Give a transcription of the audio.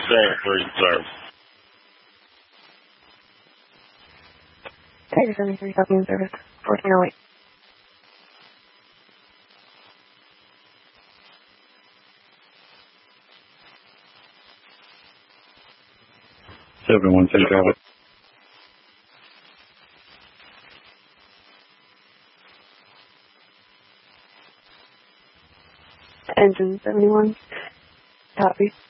Same for reserve. Tiger 73, copy in service. 1408. One Central. Engine 71. Copy.